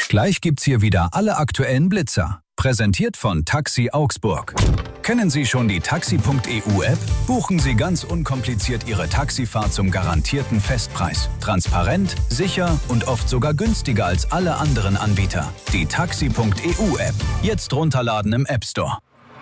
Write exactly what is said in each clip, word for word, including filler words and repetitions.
Gleich gibt's hier wieder alle aktuellen Blitzer. Präsentiert von Taxi Augsburg. Kennen Sie schon die taxi punkt e u App? Buchen Sie ganz unkompliziert Ihre Taxifahrt zum garantierten Festpreis. Transparent, sicher und oft sogar günstiger als alle anderen Anbieter. Die taxi punkt e u App. Jetzt runterladen im App Store.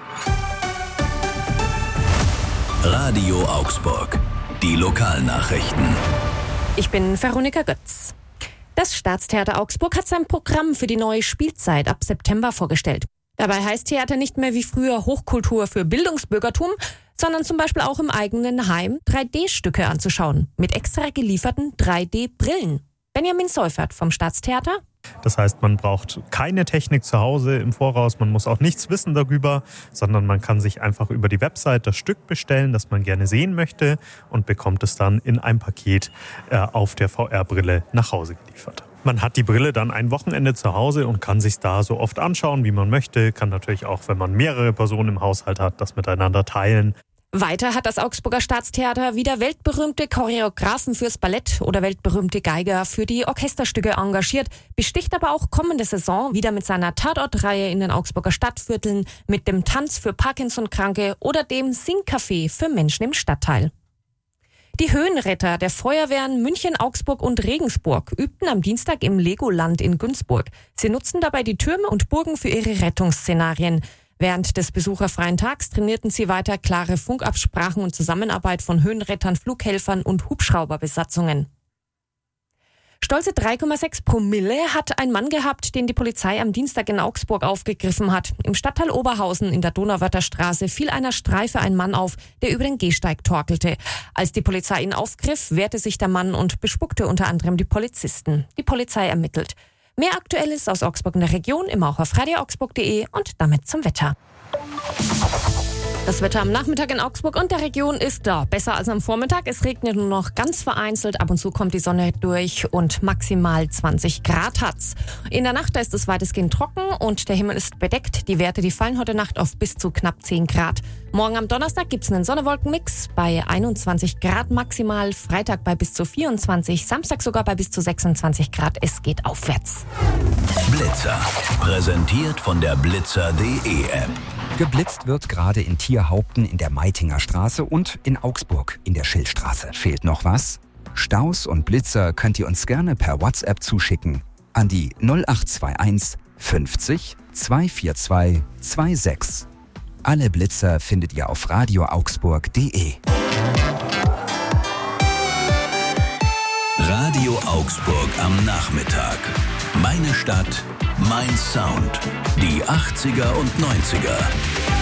Radio Augsburg. Die Lokalnachrichten. Ich bin Veronika Götz. Das Staatstheater Augsburg hat sein Programm für die neue Spielzeit ab September vorgestellt. Dabei heißt Theater nicht mehr wie früher Hochkultur für Bildungsbürgertum, sondern zum Beispiel auch im eigenen Heim drei D Stücke anzuschauen, mit extra gelieferten drei D Brillen. Benjamin Seufert vom Staatstheater. Das heißt, man braucht keine Technik zu Hause im Voraus, man muss auch nichts wissen darüber, sondern man kann sich einfach über die Website das Stück bestellen, das man gerne sehen möchte und bekommt es dann in einem Paket äh, auf der V R-Brille nach Hause geliefert. Man hat die Brille dann ein Wochenende zu Hause und kann sich da so oft anschauen, wie man möchte. Kann natürlich auch, wenn man mehrere Personen im Haushalt hat, das miteinander teilen. Weiter hat das Augsburger Staatstheater wieder weltberühmte Choreografen fürs Ballett oder weltberühmte Geiger für die Orchesterstücke engagiert, besticht aber auch kommende Saison wieder mit seiner Tatortreihe in den Augsburger Stadtvierteln, mit dem Tanz für Parkinson-Kranke oder dem Singcafé für Menschen im Stadtteil. Die Höhenretter der Feuerwehren München, Augsburg und Regensburg übten am Dienstag im Legoland in Günzburg. Sie nutzten dabei die Türme und Burgen für ihre Rettungsszenarien. Während des besucherfreien Tags trainierten sie weiter klare Funkabsprachen und Zusammenarbeit von Höhenrettern, Flughelfern und Hubschrauberbesatzungen. Stolze drei Komma sechs Promille hat ein Mann gehabt, den die Polizei am Dienstag in Augsburg aufgegriffen hat. Im Stadtteil Oberhausen in der Donauwörther Straße fiel einer Streife ein Mann auf, der über den Gehsteig torkelte. Als die Polizei ihn aufgriff, wehrte sich der Mann und bespuckte unter anderem die Polizisten. Die Polizei ermittelt. Mehr Aktuelles aus Augsburg und der Region immer auch auf radio augsburg punkt de und damit zum Wetter. Das Wetter am Nachmittag in Augsburg und der Region ist da besser als am Vormittag. Es regnet nur noch ganz vereinzelt, ab und zu kommt die Sonne durch und maximal zwanzig Grad hat's. In der Nacht da ist es weitestgehend trocken und der Himmel ist bedeckt. Die Werte, die fallen heute Nacht auf bis zu knapp zehn Grad. Morgen am Donnerstag gibt's einen Sonne-Wolken-Mix bei einundzwanzig Grad maximal, Freitag bei bis zu vierundzwanzig, Samstag sogar bei bis zu sechsundzwanzig Grad. Es geht aufwärts. Blitzer. Präsentiert von der blitzer punkt de App. Geblitzt wird gerade in Tierhaupten in der Meitinger Straße und in Augsburg in der Schillstraße. Fehlt noch was? Staus und Blitzer könnt ihr uns gerne per WhatsApp zuschicken an die null acht zwei eins fünfzig zweihundertvierundzwanzig sechsundzwanzig. Alle Blitzer findet ihr auf radio augsburg punkt de. Radio Augsburg am Nachmittag. Meine Stadt, mein Sound. Die achtziger und neunziger.